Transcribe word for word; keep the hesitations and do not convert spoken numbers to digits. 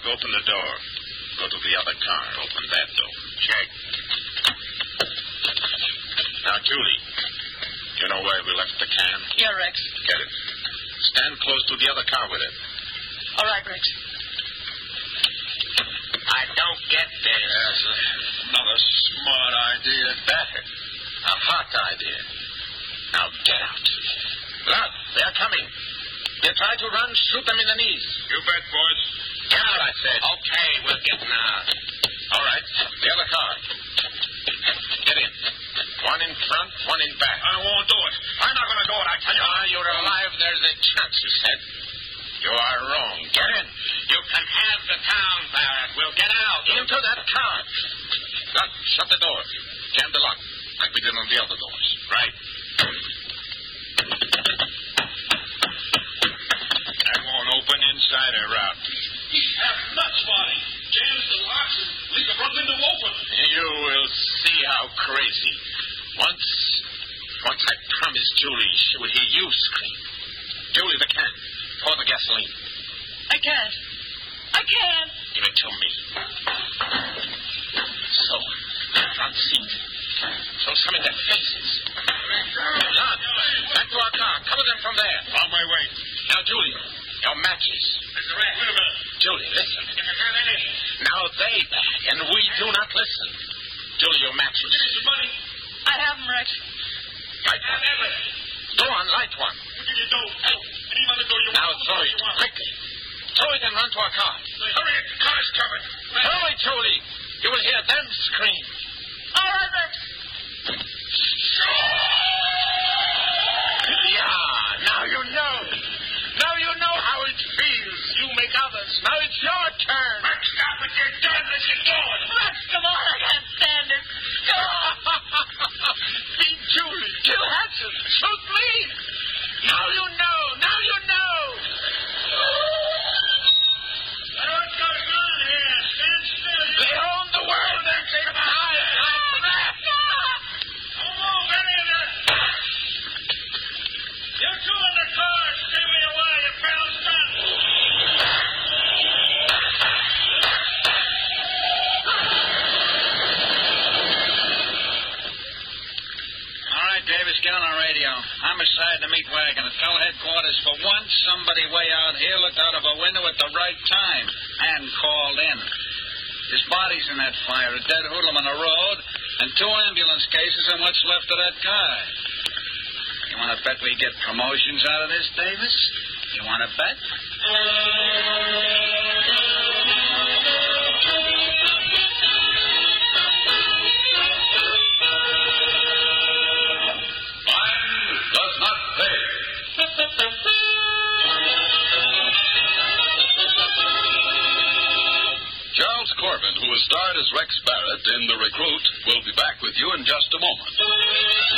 open the door. Go to the other car. Open that door. Check. Now, Julie, you know where we left the can? Yeah, Rex. Get it. Stand close to the other car with it. All right, Rex. I don't get this. Yes, not a smart idea. Better. A hot idea. Now get out. Look, they're coming. You try to run, shoot them in the knees. You bet, boys. Get out, I said. Okay, we're getting out. All right, the other car. Get in. One in front, one in back. I won't do it. I'm not going to do it, I tell you. Ah, you're alive. There's a chance, you said. You are wrong. Get in. You can have the town, Barrett. We'll get out. Into that car. Look, shut the door. Jam the lock, like we did on the other doors. Right. That won't open inside or out. He's half nuts, Marty. Jams the locks and leaves the front window open. You will see how crazy. Once, once I promised Julie she would hear you scream. Julie, the can. Pour the gasoline. I can't. I can't. Give it to me. So, front seat. Throw some in their faces. John, back to our car. Cover them from there. On my way. Now, Julie, your matches. Mister Rat, wait a minute. Julie, listen. Now they back, and we do not listen. Julie, your matches. Give me some money. I have them, Rex. Light one. Go on, light one. Give you dough. Any other dough you want. Now throw it, quickly. Throw it and run to our car. Hurry, the car's coming. Hurry, Julie. You will hear them scream. All right, Rex. Yeah, now you know. Now you know how it feels. You make others. Now it's your turn. Rex, stop it. You're done. Let's get going. Rex, come on. I can't stand it. Beat Julie. Kill Hudson. Shoot me. Now you know. Now you know. What's going on here? Stand still. They own the world. They're taking a high. Don't move any of that. You two in the car. Stay where you are. Your pals done. All right, Davis, get on the radio. Homicide the meat wagon. And tell headquarters for once somebody way out here looked out of a window at the right time and called in. His body's in that fire, a dead hoodlum on the road, and two ambulance cases and what's left of that guy. You want to bet we get promotions out of this, Davis? You want to bet? Does not pay. Charles Corbin, who has starred as Rex Barrett in The Recruit, will be back with you in just a moment.